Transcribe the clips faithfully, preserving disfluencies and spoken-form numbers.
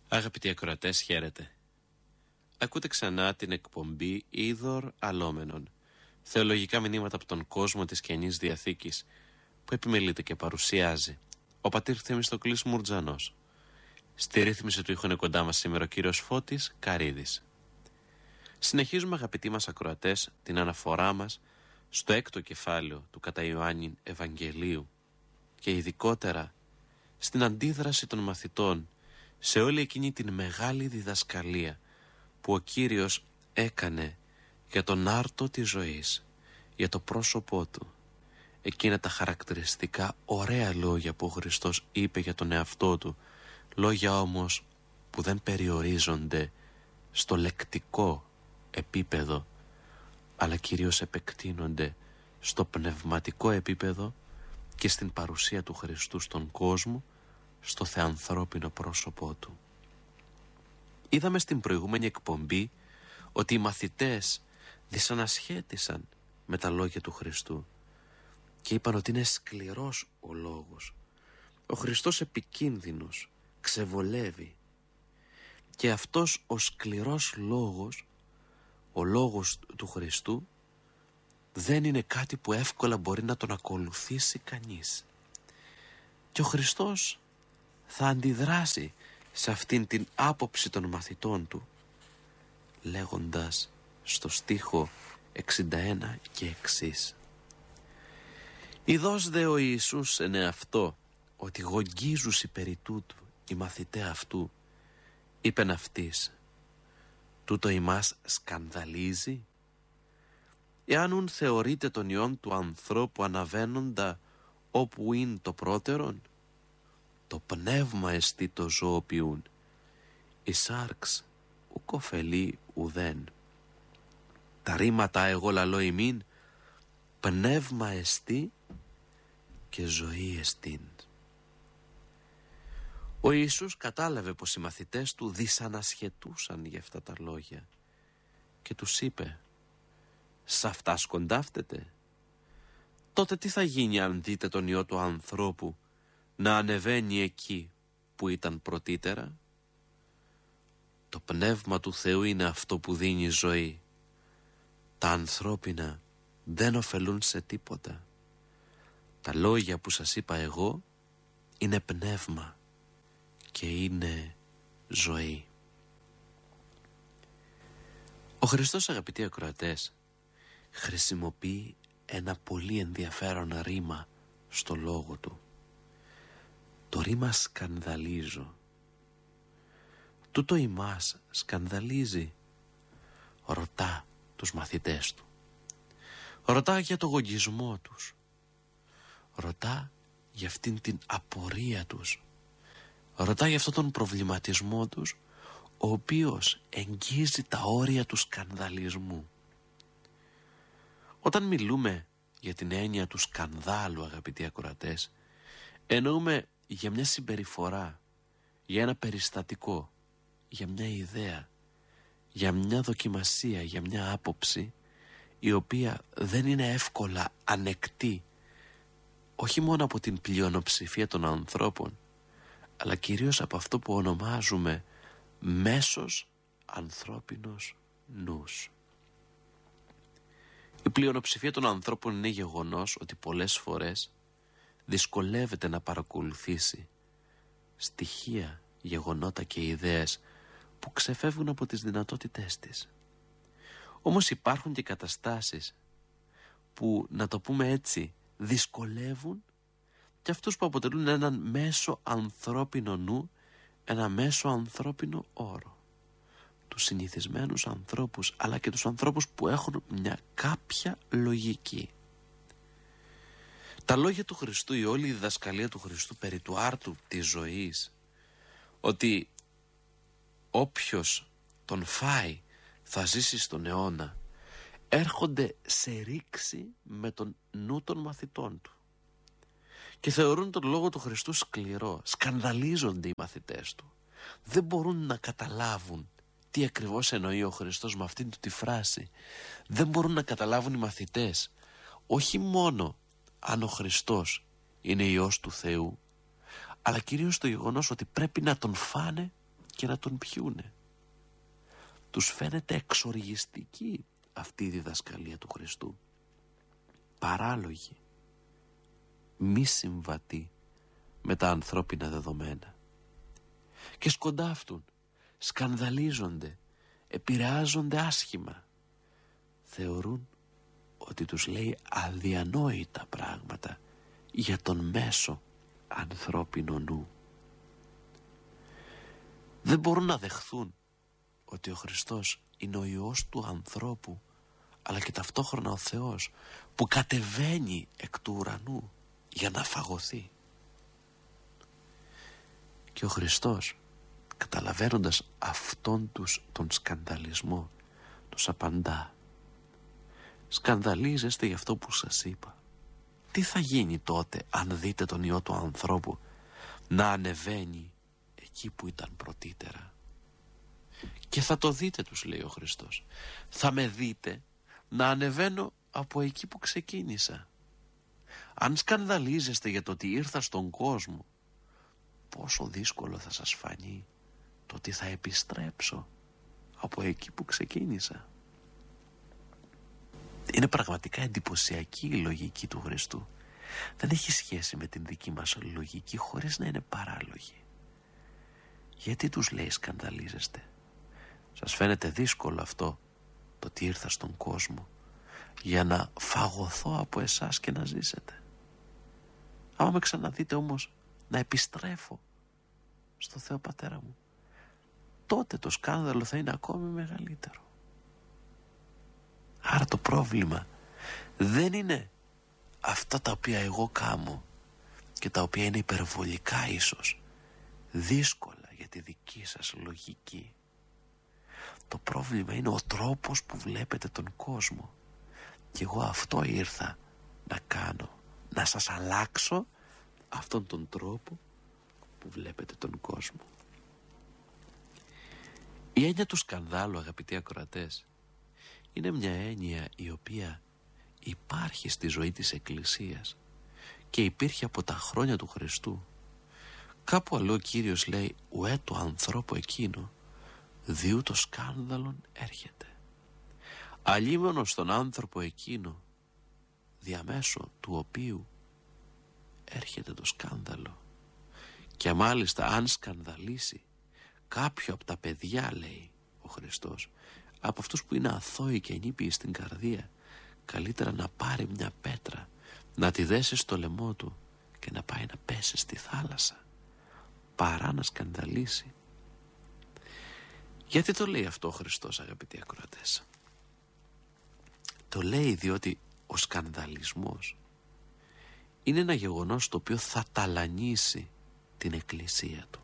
Αγαπητοί ακροατές, χαίρετε. Ακούτε ξανά την εκπομπή Είδωρ Αλόμενον, θεολογικά μηνύματα από τον κόσμο της Καινής Διαθήκης, που επιμελείται και παρουσιάζει ο πατήρ Θεμιστοκλής Μουρτζανός. Στη ρύθμιση του ήχου είναι κοντά μας σήμερα ο κύριος Φώτης Καρίδης. Συνεχίζουμε, αγαπητοί μας ακροατές, την αναφορά μας στο έκτο κεφάλαιο του κατά Ιωάννην Ευαγγελίου και ειδικότερα στην αντίδραση των μαθητών σε όλη εκείνη την μεγάλη διδασκαλία που ο Κύριος έκανε για τον άρτο της ζωής, για το πρόσωπό του. Εκείνα τα χαρακτηριστικά ωραία λόγια που ο Χριστός είπε για τον εαυτό του, λόγια όμως που δεν περιορίζονται στο λεκτικό επίπεδο, αλλά κυρίως επεκτείνονται στο πνευματικό επίπεδο και στην παρουσία του Χριστού στον κόσμο, στο θεανθρώπινο πρόσωπό του. Είδαμε στην προηγούμενη εκπομπή ότι οι μαθητές δυσανασχέτησαν με τα λόγια του Χριστού και είπαν ότι είναι σκληρός ο λόγος. Ο Χριστός επικίνδυνος, ξεβολεύει, και αυτός ο σκληρός λόγος, ο λόγος του Χριστού, δεν είναι κάτι που εύκολα μπορεί να τον ακολουθήσει κανείς. Και ο Χριστός θα αντιδράσει σε αυτήν την άποψη των μαθητών του, λέγοντας στο στίχο εξήντα ένα και εξής: «Ιδώς δε ο Ιησούς εν εαυτό, ότι γογγίζουσι περί τούτου οι μαθητέ αυτού, είπεν αυτής, τούτο ημάς σκανδαλίζει? Εάν ουν θεωρείτε τον Υιόν του ανθρώπου αναβαίνοντα όπου είναι το πρώτερον, το πνεύμα εστί το ζωοποιούν, η σάρξ ουκ ωφελεί ουδέν. Τα ρήματα εγώ λαλώ ημίν, πνεύμα εστί και ζωή εστίν». Ο Ιησούς κατάλαβε πως οι μαθητές του δυσανασχετούσαν για αυτά τα λόγια και τους είπε: «Σ' αυτά σκοντάφτετε? Τότε τι θα γίνει αν δείτε τον Υιό του ανθρώπου να ανεβαίνει εκεί που ήταν πρωτήτερα? Το πνεύμα του Θεού είναι αυτό που δίνει ζωή. Τα ανθρώπινα δεν ωφελούν σε τίποτα. Τα λόγια που σας είπα εγώ είναι πνεύμα και είναι ζωή». Ο Χριστός, αγαπητοί ακροατές, χρησιμοποιεί ένα πολύ ενδιαφέρον ρήμα στο λόγο του. Το ρήμα σκανδαλίζω. Τούτο ημάς σκανδαλίζει? Ρωτά τους μαθητές του. Ρωτά για το γογγισμό τους. Ρωτά για αυτήν την απορία τους. Ρωτά για αυτόν τον προβληματισμό τους, ο οποίος εγγύζει τα όρια του σκανδαλισμού. Όταν μιλούμε για την έννοια του σκανδάλου, αγαπητοί ακροατές, εννοούμε για μια συμπεριφορά, για ένα περιστατικό, για μια ιδέα, για μια δοκιμασία, για μια άποψη, η οποία δεν είναι εύκολα ανεκτή, όχι μόνο από την πλειονοψηφία των ανθρώπων, αλλά κυρίως από αυτό που ονομάζουμε μέσος ανθρώπινος νους. Η πλειονοψηφία των ανθρώπων είναι γεγονός ότι πολλές φορές δυσκολεύεται να παρακολουθήσει στοιχεία, γεγονότα και ιδέες που ξεφεύγουν από τις δυνατότητές της. Όμως υπάρχουν και καταστάσεις που, να το πούμε έτσι, δυσκολεύουν και αυτούς που αποτελούν έναν μέσο ανθρώπινο νου, ένα μέσο ανθρώπινο όρο. Τους συνηθισμένους ανθρώπους, αλλά και τους ανθρώπους που έχουν μια κάποια λογική. Τα λόγια του Χριστού, η όλη η διδασκαλία του Χριστού περί του άρτου της ζωής, ότι όποιος τον φάει θα ζήσει στον αιώνα, έρχονται σε ρήξη με τον νου των μαθητών του και θεωρούν τον λόγο του Χριστού σκληρό. Σκανδαλίζονται οι μαθητές του. Δεν μπορούν να καταλάβουν τι ακριβώς εννοεί ο Χριστός με αυτήν του τη φράση. Δεν μπορούν να καταλάβουν οι μαθητές όχι μόνο αν ο Χριστός είναι Υιός του Θεού, αλλά κυρίως το γεγονός ότι πρέπει να τον φάνε και να τον πιούνε. Τους φαίνεται εξοργιστική αυτή η διδασκαλία του Χριστού. Παράλογη, μη συμβατή με τα ανθρώπινα δεδομένα. Και σκοντάφτουν, σκανδαλίζονται, επηρεάζονται άσχημα. Θεωρούν ότι τους λέει αδιανόητα πράγματα για τον μέσο ανθρώπινο νου. Δεν μπορούν να δεχθούν ότι ο Χριστός είναι ο Υιός του ανθρώπου, αλλά και ταυτόχρονα ο Θεός που κατεβαίνει εκ του ουρανού για να φαγωθεί. Και ο Χριστός, καταλαβαίνοντας αυτόν τους τον σκανδαλισμό, τους απαντά: σκανδαλίζεστε για αυτό που σας είπα. Τι θα γίνει τότε αν δείτε τον Υιό του ανθρώπου να ανεβαίνει εκεί που ήταν πρωτήτερα? Και θα το δείτε, τους λέει ο Χριστός. Θα με δείτε να ανεβαίνω από εκεί που ξεκίνησα. Αν σκανδαλίζεστε για το ότι ήρθα στον κόσμο, πόσο δύσκολο θα σας φανεί το ότι θα επιστρέψω από εκεί που ξεκίνησα. Είναι πραγματικά εντυπωσιακή η λογική του Χριστού. Δεν έχει σχέση με την δική μας λογική, χωρίς να είναι παράλογη. Γιατί τους λέει σκανδαλίζεστε? Σας φαίνεται δύσκολο αυτό, το ότι ήρθα στον κόσμο για να φαγωθώ από εσάς και να ζήσετε? Άμα με ξαναδείτε όμως να επιστρέφω στο Θεό Πατέρα μου, τότε το σκάνδαλο θα είναι ακόμη μεγαλύτερο. Άρα το πρόβλημα δεν είναι αυτά τα οποία εγώ κάμω και τα οποία είναι υπερβολικά ίσως δύσκολα για τη δική σας λογική. Το πρόβλημα είναι ο τρόπος που βλέπετε τον κόσμο. Και εγώ αυτό ήρθα να κάνω, να σας αλλάξω αυτόν τον τρόπο που βλέπετε τον κόσμο. Η έννοια του σκανδάλου, αγαπητοί ακροατές, είναι μια έννοια η οποία υπάρχει στη ζωή της Εκκλησίας και υπήρχε από τα χρόνια του Χριστού. Κάπου αλλού ο Κύριος λέει: ουέ το ανθρώπου εκείνο, διού το σκάνδαλον έρχεται. Αλλήμωνο στον άνθρωπο εκείνο, διαμέσου του οποίου έρχεται το σκάνδαλο. Και μάλιστα αν σκανδαλίσει κάποιο από τα παιδιά, λέει ο Χριστός, από αυτούς που είναι αθώοι και ανήπιοι στην καρδία, καλύτερα να πάρει μια πέτρα, να τη δέσει στο λαιμό του και να πάει να πέσει στη θάλασσα, παρά να σκανδαλίσει. Γιατί το λέει αυτό ο Χριστός, αγαπητοί ακροατές? Το λέει διότι ο σκανδαλισμός είναι ένα γεγονός το οποίο θα ταλανίσει την Εκκλησία του.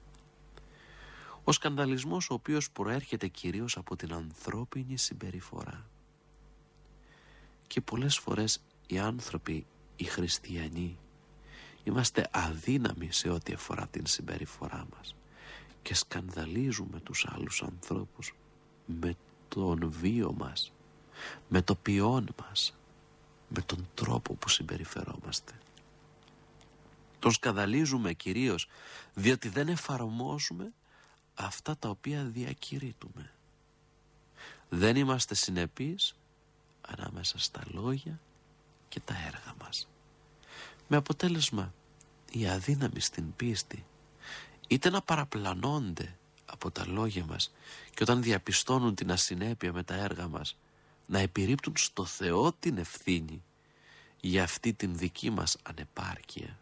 Ο σκανδαλισμός ο οποίος προέρχεται κυρίως από την ανθρώπινη συμπεριφορά. Και πολλές φορές οι άνθρωποι, οι χριστιανοί, είμαστε αδύναμοι σε ό,τι αφορά την συμπεριφορά μας και σκανδαλίζουμε τους άλλους ανθρώπους με τον βίο μας, με το ποιόν μας, με τον τρόπο που συμπεριφερόμαστε. Τον σκανδαλίζουμε κυρίως διότι δεν εφαρμόζουμε αυτά τα οποία διακηρύττουμε. Δεν είμαστε συνεπείς ανάμεσα στα λόγια και τα έργα μας. Με αποτέλεσμα οι αδύναμοι στην πίστη είτε να παραπλανώνται από τα λόγια μας και όταν διαπιστώνουν την ασυνέπεια με τα έργα μας να επιρρύπτουν στο Θεό την ευθύνη για αυτή την δική μας ανεπάρκεια,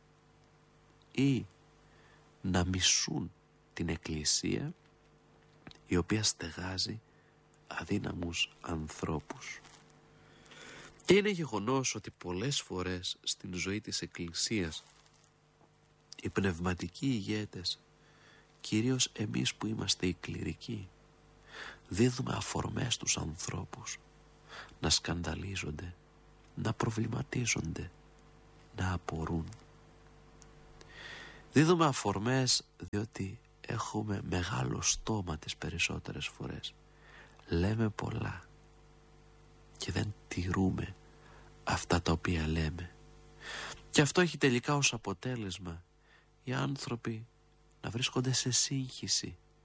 ή να μισούν την Εκκλησία η οποία στεγάζει αδύναμους ανθρώπους. Και είναι γεγονός ότι πολλές φορές στην ζωή της Εκκλησίας οι πνευματικοί ηγέτες, κυρίως εμείς που είμαστε οι κληρικοί, δίδουμε αφορμές στους ανθρώπους να σκανδαλίζονται, να προβληματίζονται, να απορούν. Δίδουμε αφορμές διότι έχουμε μεγάλο στόμα τις περισσότερες φορές. Λέμε πολλά και δεν τηρούμε αυτά τα οποία λέμε. Και αυτό έχει τελικά ως αποτέλεσμα οι άνθρωποι να βρίσκονται σε σύγχυση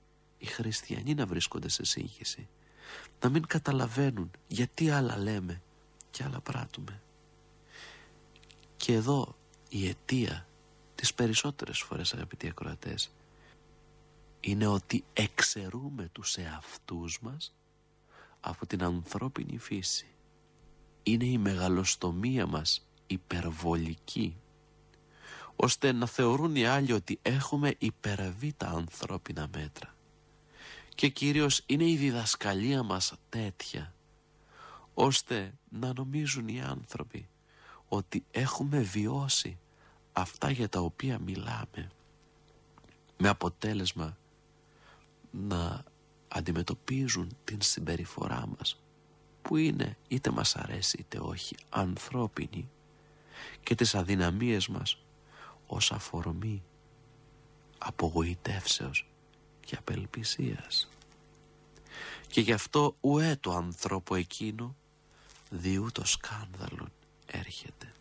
οι χριστιανοί να βρίσκονται σε σύγχυση, να μην καταλαβαίνουν γιατί άλλα λέμε και άλλα πράττουμε. Και εδώ η αιτία τις περισσότερες φορές, αγαπητοί ακροατές, είναι ότι εξαιρούμε τους εαυτούς μας από την ανθρώπινη φύση. Είναι η μεγαλοστομία μας υπερβολική, ώστε να θεωρούν οι άλλοι ότι έχουμε υπερβεί τα ανθρώπινα μέτρα. Και κυρίως είναι η διδασκαλία μας τέτοια, ώστε να νομίζουν οι άνθρωποι ότι έχουμε βιώσει αυτά για τα οποία μιλάμε, με αποτέλεσμα να αντιμετωπίζουν την συμπεριφορά μας, που είναι, είτε μας αρέσει είτε όχι, ανθρώπινη, και τις αδυναμίες μας ως αφορμή απογοητεύσεως και απελπισίας. Και γι' αυτό ουέ το ανθρώπο εκείνο διού το σκάνδαλον έρχεται.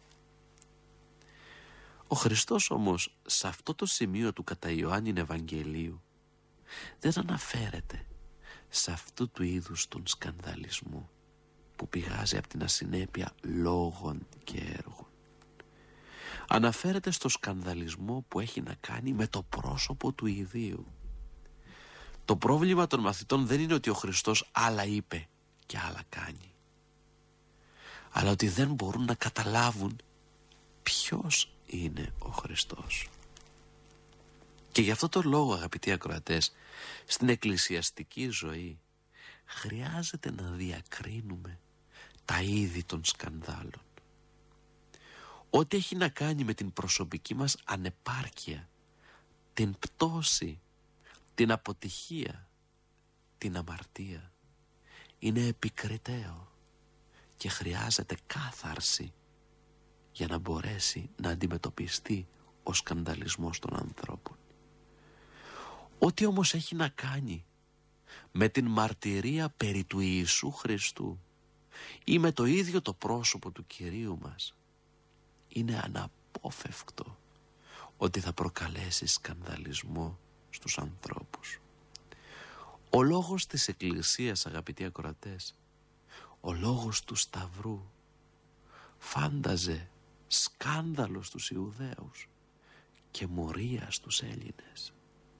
Ο Χριστός όμως σε αυτό το σημείο του κατά Ιωάννην Ευαγγελίου δεν αναφέρεται σε αυτού του είδους τον σκανδαλισμό που πηγάζει από την ασυνέπεια λόγων και έργων. Αναφέρεται στο σκανδαλισμό που έχει να κάνει με το πρόσωπο του ιδίου. Το πρόβλημα των μαθητών δεν είναι ότι ο Χριστός άλλα είπε και άλλα κάνει, αλλά ότι δεν μπορούν να καταλάβουν ποιος είναι ο Χριστός. Και γι' αυτό το λόγο, αγαπητοί ακροατές, στην εκκλησιαστική ζωή χρειάζεται να διακρίνουμε τα είδη των σκανδάλων. Ό,τι έχει να κάνει με την προσωπική μας ανεπάρκεια, την πτώση, την αποτυχία, την αμαρτία, είναι επικριτέο και χρειάζεται κάθαρση για να μπορέσει να αντιμετωπιστεί ο σκανδαλισμός των ανθρώπων. Ό,τι όμως έχει να κάνει με την μαρτυρία περί του Ιησού Χριστού ή με το ίδιο το πρόσωπο του Κυρίου μας, είναι αναπόφευκτο ότι θα προκαλέσει σκανδαλισμό στους ανθρώπους. Ο λόγος της Εκκλησίας, αγαπητοί ακροατές, ο λόγος του Σταυρού, φάνταζε σκάνδαλο στους Ιουδαίους και μορία στους Έλληνες.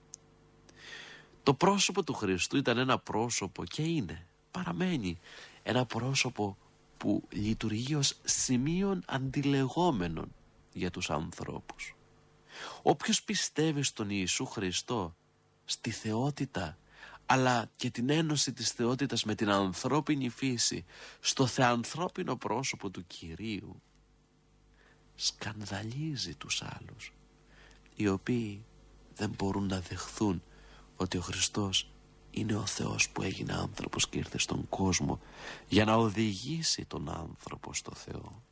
Το πρόσωπο του Χριστού ήταν ένα πρόσωπο, και είναι, παραμένει ένα πρόσωπο που λειτουργεί ως σημείων αντιλεγόμενων για τους ανθρώπους. Όποιος πιστεύει στον Ιησού Χριστό, στη θεότητα, αλλά και την ένωση της θεότητας με την ανθρώπινη φύση, στο θεανθρώπινο πρόσωπο του Κυρίου, σκανδαλίζει τους άλλους, οι οποίοι δεν μπορούν να δεχθούν ότι ο Χριστός είναι ο Θεός που έγινε άνθρωπος και ήρθε στον κόσμο για να οδηγήσει τον άνθρωπο στο Θεό.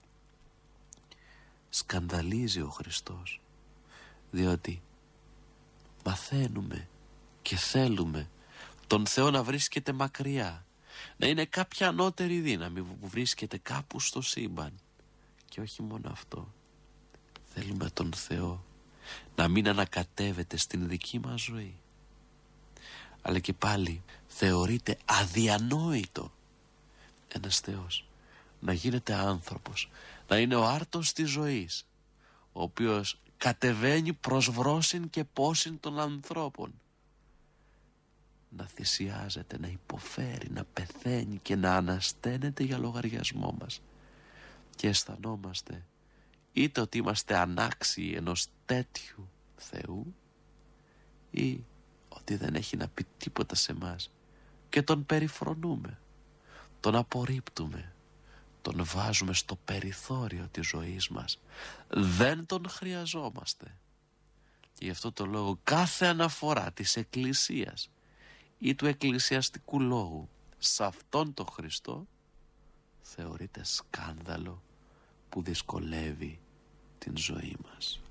Σκανδαλίζει ο Χριστός, διότι μαθαίνουμε και θέλουμε τον Θεό να βρίσκεται μακριά, να είναι κάποια ανώτερη δύναμη που βρίσκεται κάπου στο σύμπαν. Και όχι μόνο αυτό, θέλουμε τον Θεό να μην ανακατεύεται στην δική μας ζωή. Αλλά και πάλι θεωρείται αδιανόητο ένας Θεός να γίνεται άνθρωπος, να είναι ο άρτος της ζωής, ο οποίος κατεβαίνει προς βρόσιν και πόσιν των ανθρώπων, να θυσιάζεται, να υποφέρει, να πεθαίνει και να ανασταίνεται για λογαριασμό μας, και αισθανόμαστε είτε ότι είμαστε ανάξιοι ενός τέτοιου Θεού, ή ότι δεν έχει να πει τίποτα σε μας και τον περιφρονούμε, τον απορρίπτουμε, τον βάζουμε στο περιθώριο της ζωής μας, δεν τον χρειαζόμαστε. Και γι' αυτό το λόγο κάθε αναφορά της Εκκλησίας ή του εκκλησιαστικού λόγου σε αυτόν τον Χριστό θεωρείται σκάνδαλο που δυσκολεύει την ζωή μας.